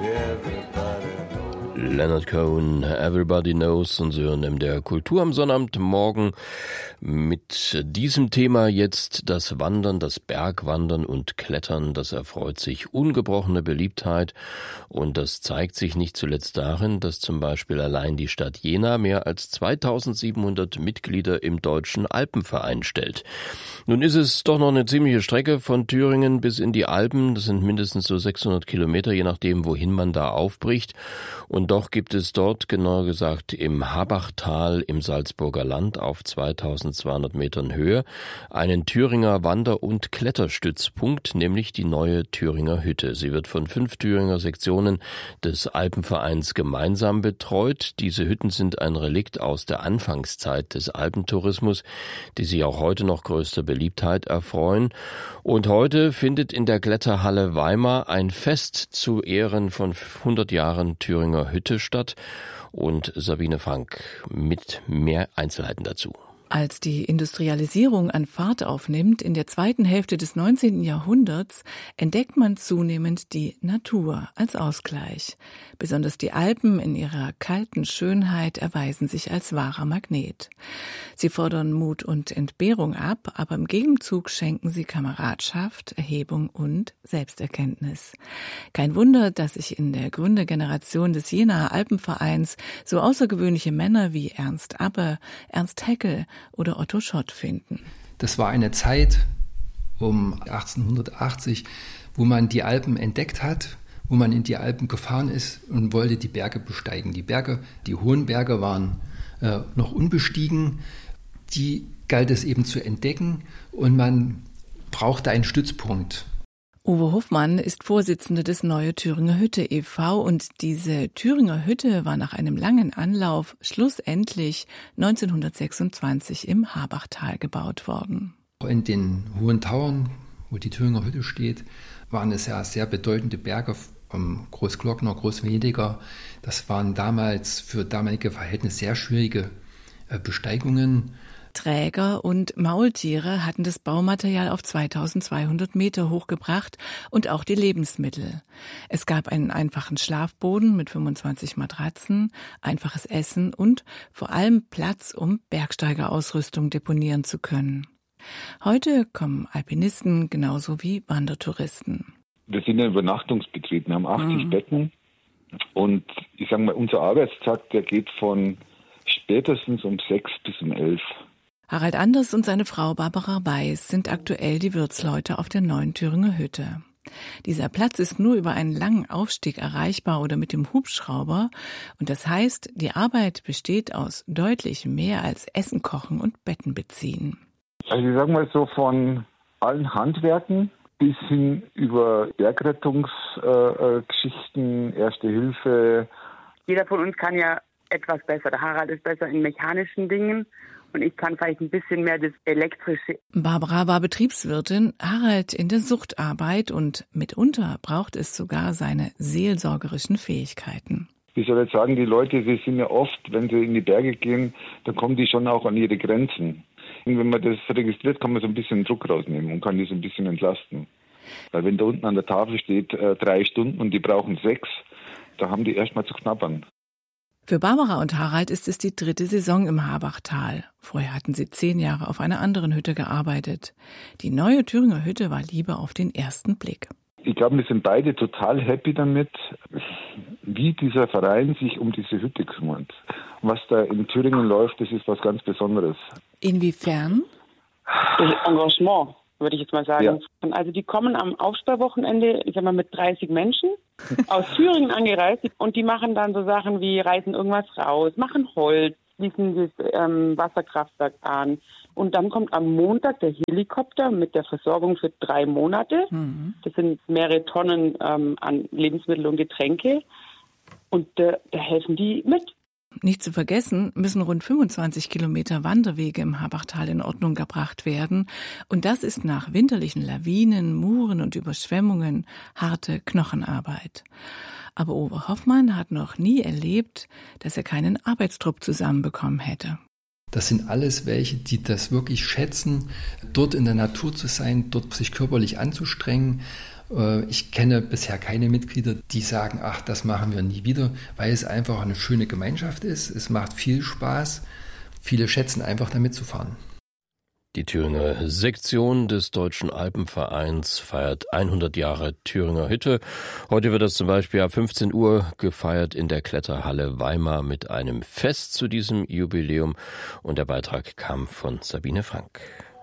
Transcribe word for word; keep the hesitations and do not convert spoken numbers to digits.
Leonard Cohen, Everybody Knows, und Sie hören in der Kultur am Sonnabendmorgen mit diesem Thema jetzt das Wandern, das Bergwandern und Klettern. Das erfreut sich ungebrochene Beliebtheit und das zeigt sich nicht zuletzt darin, dass zum Beispiel allein die Stadt Jena mehr als zweitausendsiebenhundert Mitglieder im Deutschen Alpenverein stellt. Nun ist es doch noch eine ziemliche Strecke von Thüringen bis in die Alpen. Das sind mindestens so sechshundert Kilometer, je nachdem, wohin man da aufbricht. Und doch gibt es dort, genauer gesagt im Habachtal im Salzburger Land auf zweitausendzweihundert Metern Höhe, einen Thüringer Wander- und Kletterstützpunkt, nämlich die neue Thüringer Hütte. Sie wird von fünf Thüringer Sektionen des Alpenvereins gemeinsam betreut. Diese Hütten sind ein Relikt aus der Anfangszeit des Alpentourismus, die sich auch heute noch größter Beliebtheit erfreuen. Und heute findet in der Kletterhalle Weimar ein Fest zu Ehren von hundert Jahren Thüringer Hütte statt, und Sabine Frank mit mehr Einzelheiten dazu. Als die Industrialisierung an Fahrt aufnimmt in der zweiten Hälfte des neunzehnten Jahrhunderts, entdeckt man zunehmend die Natur als Ausgleich. Besonders die Alpen in ihrer kalten Schönheit erweisen sich als wahrer Magnet. Sie fordern Mut und Entbehrung ab, aber im Gegenzug schenken sie Kameradschaft, Erhebung und Selbsterkenntnis. Kein Wunder, dass sich in der Gründergeneration des Jenaer Alpenvereins so außergewöhnliche Männer wie Ernst Abbe, Ernst Haeckel oder Otto Schott finden. Das war eine Zeit um achtzehnhundertachtzig, wo man die Alpen entdeckt hat, wo man in die Alpen gefahren ist und wollte die Berge besteigen. Die Berge, die hohen Berge waren äh, noch unbestiegen, die galt es eben zu entdecken und man brauchte einen Stützpunkt. Uwe Hofmann ist Vorsitzender des Neue Thüringer Hütte e V und diese Thüringer Hütte war nach einem langen Anlauf schlussendlich neunzehnhundertsechsundzwanzig im Habachtal gebaut worden. In den hohen Tauern, wo die Thüringer Hütte steht, waren es ja sehr bedeutende Berge, Großglockner, Großvenediger. Das waren damals für damalige Verhältnisse sehr schwierige Besteigungen. Träger und Maultiere hatten das Baumaterial auf zweitausendzweihundert Meter hochgebracht und auch die Lebensmittel. Es gab einen einfachen Schlafboden mit fünfundzwanzig Matratzen, einfaches Essen und vor allem Platz, um Bergsteigerausrüstung deponieren zu können. Heute kommen Alpinisten genauso wie Wandertouristen. Wir sind ein Übernachtungsbetrieb, wir haben achtzig Mhm. Betten und ich sage mal, unser Arbeitstag, der geht von spätestens um sechs bis um elf. Harald Anders und seine Frau Barbara Weiß sind aktuell die Wirtsleute auf der neuen Thüringer Hütte. Dieser Platz ist nur über einen langen Aufstieg erreichbar oder mit dem Hubschrauber. Und das heißt, die Arbeit besteht aus deutlich mehr als Essen kochen und Betten beziehen. Also ich sage mal so, von allen Handwerken bis hin über Bergrettungsgeschichten, äh, Erste Hilfe. Jeder von uns kann ja etwas besser. Der Harald ist besser in mechanischen Dingen. Und ich kann vielleicht ein bisschen mehr das Elektrische. Barbara war Betriebswirtin, Harald in der Suchtarbeit und mitunter braucht es sogar seine seelsorgerischen Fähigkeiten. Ich soll jetzt sagen, die Leute, die sind ja oft, wenn sie in die Berge gehen, dann kommen die schon auch an ihre Grenzen. Und wenn man das registriert, kann man so ein bisschen Druck rausnehmen und kann die so ein bisschen entlasten. Weil wenn da unten an der Tafel steht, äh, drei Stunden und die brauchen sechs, da haben die erstmal zu knabbern. Für Barbara und Harald ist es die dritte Saison im Habachtal. Vorher hatten sie zehn Jahre auf einer anderen Hütte gearbeitet. Die neue Thüringer Hütte war Liebe auf den ersten Blick. Ich glaube, wir sind beide total happy damit, wie dieser Verein sich um diese Hütte kümmert. Was da in Thüringen läuft, das ist was ganz Besonderes. Inwiefern? Das Engagement, würde ich jetzt mal sagen. Ja. Also die kommen am Aufsperrwochenende, ich sag mal mit dreißig Menschen aus Thüringen angereist und die machen dann so Sachen wie reißen irgendwas raus, machen Holz, schließen das ähm, Wasserkraftwerk an. Und dann kommt am Montag der Helikopter mit der Versorgung für drei Monate. Mhm. Das sind mehrere Tonnen ähm, an Lebensmittel und Getränke. Und äh, da helfen die mit. Nicht zu vergessen müssen rund fünfundzwanzig Kilometer Wanderwege im Habachtal in Ordnung gebracht werden. Und das ist nach winterlichen Lawinen, Muren und Überschwemmungen harte Knochenarbeit. Aber Uwe Hoffmann hat noch nie erlebt, dass er keinen Arbeitstrupp zusammenbekommen hätte. Das sind alles welche, die das wirklich schätzen, dort in der Natur zu sein, dort sich körperlich anzustrengen Ich kenne bisher keine Mitglieder, die sagen, ach, das machen wir nie wieder, weil es einfach eine schöne Gemeinschaft ist. Es macht viel Spaß. Viele schätzen einfach, damit zu fahren. Die Thüringer Sektion des Deutschen Alpenvereins feiert hundert Jahre Thüringer Hütte. Heute wird das zum Beispiel ab fünfzehn Uhr gefeiert in der Kletterhalle Weimar mit einem Fest zu diesem Jubiläum. Und der Beitrag kam von Sabine Frank.